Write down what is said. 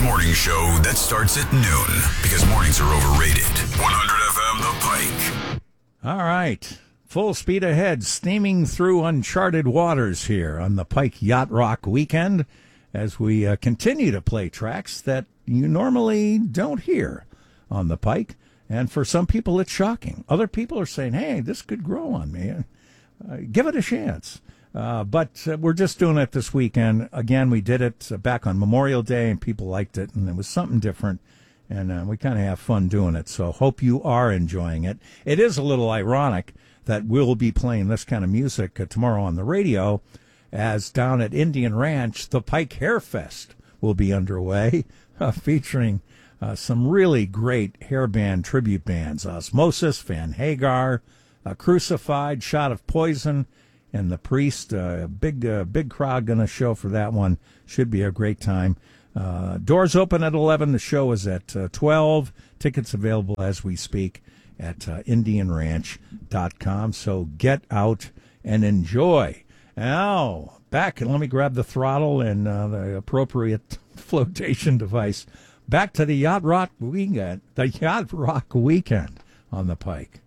morning show that starts at noon because mornings are overrated. 100 FM The Pike. All right. Full speed ahead, steaming through uncharted waters here on the Pike Yacht Rock weekend as we continue to play tracks that you normally don't hear on the Pike. And for some people, it's shocking. Other people are saying, hey, this could grow on me. Give it a chance. But we're just doing it this weekend. Again, we did it back on Memorial Day, and people liked it, and it was something different. And we kind of have fun doing it. So hope you are enjoying it. It is a little ironic that we'll be playing this kind of music tomorrow on the radio, as down at Indian Ranch, the Pike Hair Fest will be underway, featuring some really great hair band tribute bands: Osmosis, Van Hagar, Crucified, Shot of Poison, and The Priest. Big crowd going to show for that one. Should be a great time. Doors open at 11. The show is at 12. Tickets available as we speak at IndianRanch.com. So get out and enjoy. Now, back, and let me grab the throttle and the appropriate flotation device. Back to the Yacht Rock weekend on the Pike.